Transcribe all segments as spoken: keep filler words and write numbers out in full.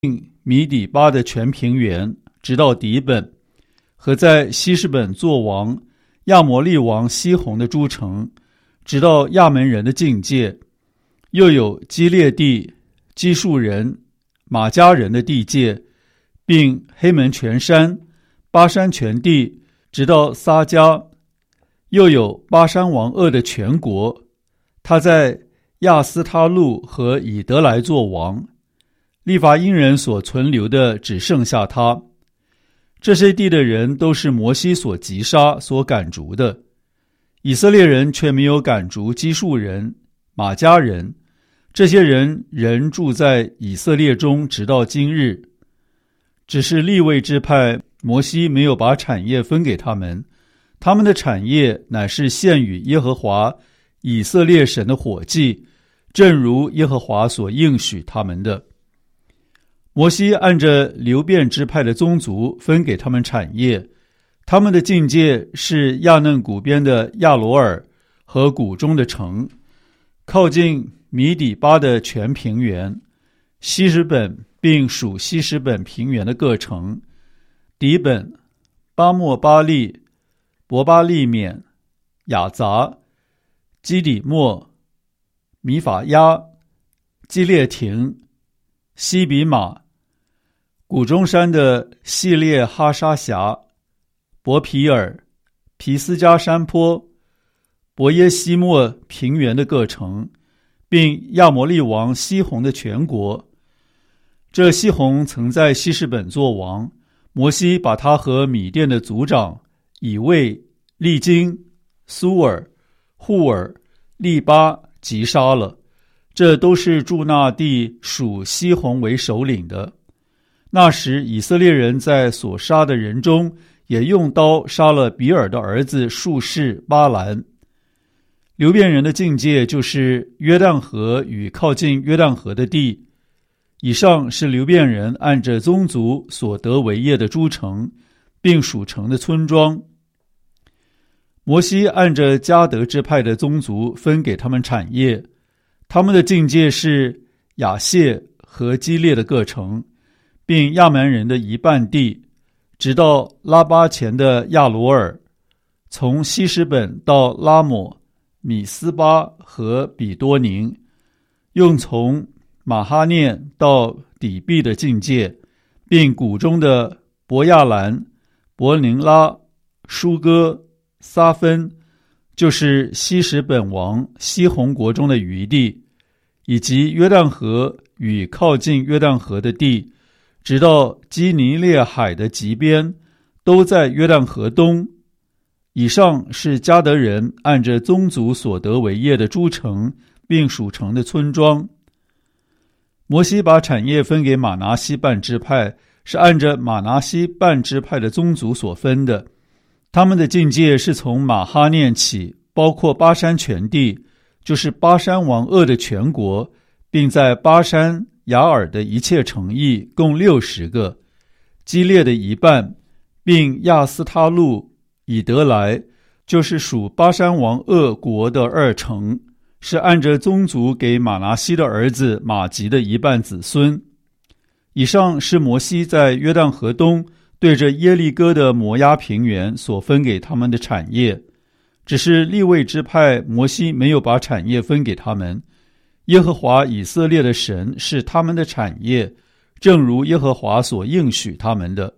米底巴的全平原，直到底本，和在希实本作王亚摩利王西宏的诸城，直到亚门人的境界，又有基列地、基述人、马加人的地界，并黑门全山、巴山全地，直到撒迦，又有巴山王噩的全国，他在亚斯他路和以德来作王。利乏因人所存留的只剩下他。这些地的人都是摩西所击杀、所赶逐的。以色列人却没有赶逐基述人、马加人，这些人仍住在以色列中，直到今日。只是利未支派，摩西没有把产业分给他们，他们的产业乃是献与耶和华以色列神的火祭，正如耶和华所应许他们的。摩西按着流便支派的宗族分给他们产业，他们的境界是亚嫩谷边的亚罗尔和谷中的城，靠近米底巴的全平原，希实本并属希实本平原的各城，底本、巴莫巴利、伯巴利缅、雅杂、基底莫、米法亚、基列亭、西比马、谷中山的细列哈沙峡、伯皮尔、皮斯加山坡、伯耶西莫平原的各城，并亚摩利王西宏的全国。这西宏曾在希实本作王，摩西把他和米甸的族长以卫、利金、苏尔、户尔、利巴击杀了，这都是住那地属西宏为首领的。那时以色列人在所杀的人中，也用刀杀了比尔的儿子术士巴兰。流便人的境界就是约旦河与靠近约旦河的地。以上是流便人按着宗族所得为业的诸城，并属城的村庄。摩西按着迦得支派的宗族分给他们产业，他们的境界是亚谢和基列的各城，并亚门人的一半地，直到拉巴前的亚罗尔，从希实本到拉抹、米斯巴和比多宁，又从马哈念到底壁的境界，并谷中的伯亚兰、伯宁拉、舒哥、撒芬，就是希实本王西宏国中的余地，以及约旦河与靠近约旦河的地，直到基尼列海的极边，都在约旦河东。以上是迦得人按着宗族所得为业的诸城，并属城的村庄。摩西把产业分给玛拿西半支派，是按着玛拿西半支派的宗族所分的。他们的境界是从马哈念起，包括巴山全地，就是巴山王噩的全国，并在巴山雅尔的一切城邑，共六十个，基列的一半，并亚斯他路、以德来，就是属巴山王噩国的二城，是按着宗族给马拿西的儿子马吉的一半子孙。以上是摩西在约旦河东对着耶利哥的摩押平原所分给他们的产业，只是利未支派摩西没有把产业分给他们。耶和华以色列的神是他们的产业，正如耶和华所应许他们的。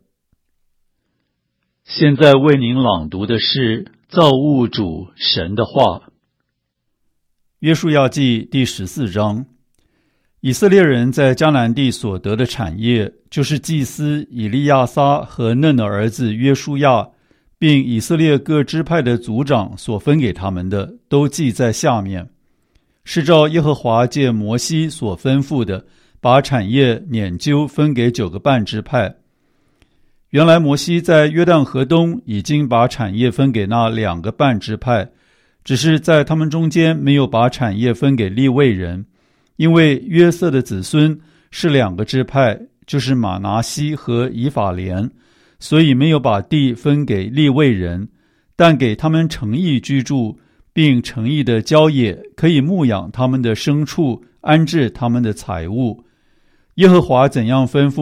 现在为您朗读的是造物主神的话。约书亚记第十四章。以色列人在迦南地所得的产业，就是祭司以利亚撒和嫩的儿子约书亚，并以色列各支派的族长所分给他们的，都记在下面。是照耶和华借摩西所吩咐的，把产业拈阄分给九个半支派。原来摩西在约旦河东已经把产业分给那两个半支派，只是在他们中间没有把产业分给利未人，因为约瑟的子孙是两个支派，就是马拿西和以法莲，所以没有把地分给利未人，但给他们城邑居住，并城邑的郊野可以牧养他们的牲畜，安置他们的财物。 耶和华怎样吩咐